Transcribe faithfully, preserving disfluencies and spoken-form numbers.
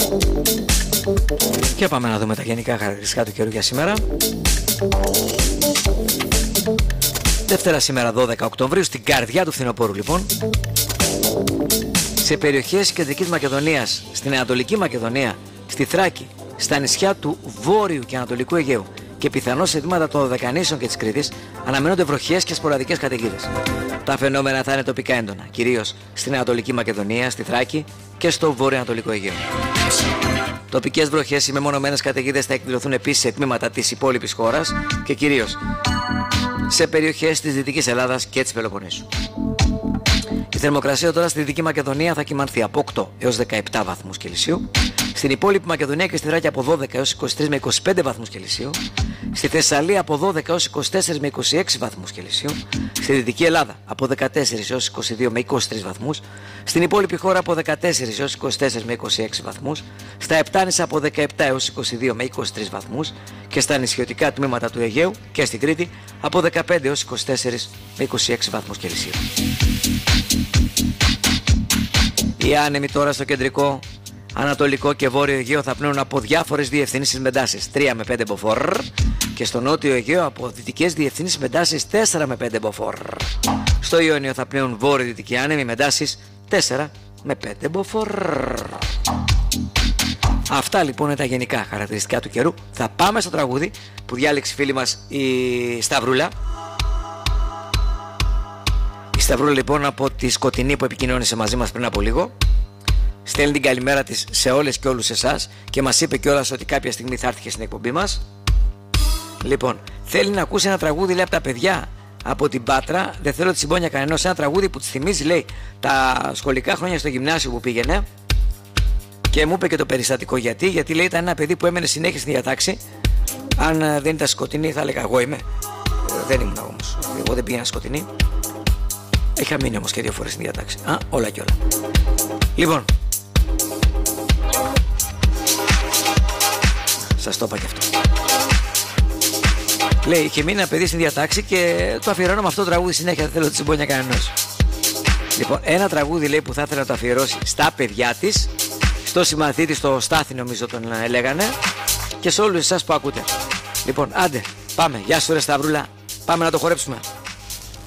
Και πάμε να δούμε τα γενικά χαρακτηριστικά του καιρού για σήμερα. Δευτέρα σήμερα δώδεκα Οκτωβρίου, στην καρδιά του φθινοπόρου λοιπόν. Σε περιοχές Κεντρικής Μακεδονίας, στην Ανατολική Μακεδονία, στη Θράκη, στα νησιά του Βόρειου και Ανατολικού Αιγαίου και πιθανώς σε τμήματα των Δωδεκανήσων και της Κρήτης αναμένονται βροχές και σποραδικές καταιγίδες. Τα φαινόμενα θα είναι τοπικά έντονα, κυρίως στην Ανατολική Μακεδονία, στη Θράκη και στο Βόρειο-Ανατολικό Αιγαίο. Τοπικές βροχές ή μεμονωμένες καταιγίδες θα εκδηλωθούν επίσης σε τμήματα της υπόλοιπης χώρας και κυρίως σε περιοχές της Δυτικής Ελλάδας και της Πελοποννήσου. Η θερμοκρασία τώρα στη Δυτική Μακεδονία θα κυμανθεί από οκτώ έως δεκαεπτά βαθμούς Κελσίου. Στην υπόλοιπη Μακεδονία και στη Θράκη από δώδεκα έως είκοσι τρεις με είκοσι πέντε βαθμούς Κελσίου. Στη Θεσσαλία από δώδεκα έως είκοσι τέσσερα με είκοσι έξι βαθμούς Κελσίου. Στη Δυτική Ελλάδα από δεκατέσσερα έως είκοσι δύο με είκοσι τρεις βαθμούς. Στην υπόλοιπη χώρα από δεκατέσσερα έως είκοσι τέσσερα με είκοσι έξι βαθμούς. Στα Επτάνησα από δεκαεπτά έως είκοσι δύο με είκοσι τρεις βαθμούς. Και στα νησιωτικά τμήματα του Αιγαίου και στην Κρήτη από δεκαπέντε έως είκοσι τέσσερα με είκοσι έξι βαθμούς Κελσίου. Οι άνεμοι τώρα στο κεντρικό, ανατολικό και βόρειο Αιγαίο θα πνέουν από διάφορες διευθύνσεις με τάσεις τρία με πέντε μποφόρ και στο νότιο Αιγαίο από δυτικές διευθύνσεις με τάσεις τέσσερα με πέντε μποφόρ. Στο Ιόνιο θα πνέουν βόρειο-δυτικοί άνεμοι με τάσεις τέσσερα με πέντε μποφόρ. Αυτά λοιπόν είναι τα γενικά χαρακτηριστικά του καιρού. Θα πάμε στο τραγούδι που διάλεξε η φίλη μας η Σταυρούλα. Η Σταυρούλα λοιπόν από τη Σκοτεινή που επικοινώνησε μαζί μας πριν από λίγο. Στέλνει την καλημέρα της σε όλες και όλους εσάς και μας είπε κιόλας ότι κάποια στιγμή θα έρθει και στην εκπομπή μας. Λοιπόν, θέλει να ακούσει ένα τραγούδι, λέει, από τα παιδιά από την Πάτρα. Δεν θέλω τη συμπόνια κανενός. Ένα τραγούδι που της θυμίζει, λέει, τα σχολικά χρόνια στο γυμνάσιο που πήγαινε. Και μου είπε και το περιστατικό γιατί. Γιατί, λέει, ήταν ένα παιδί που έμενε συνέχεια στην διατάξη. Αν δεν ήταν Σκοτεινή, θα έλεγα εγώ είμαι. Δεν ήμουν όμως. Εγώ δεν πήγαινα Σκοτεινή. Είχα μείνει όμως και δύο φορές στην διατάξη. Α, όλα και όλα. Λοιπόν, σας το είπα και αυτό. Λέει, είχε μείνει ένα παιδί στην διατάξη και το αφιερώνω με αυτό το τραγούδι συνέχεια. Δεν θέλω τη συμπόνια κανενός. Λοιπόν, ένα τραγούδι, λέει, που θα ήθελα να το αφιερώσει στα παιδιά της, στο συμμαθήτη, στο Στάθη νομίζω τον λέγανε, και σε όλους εσάς που ακούτε. Λοιπόν, άντε, πάμε. Γεια σου ρε Σταυρούλα. Πάμε να το χορέψουμε.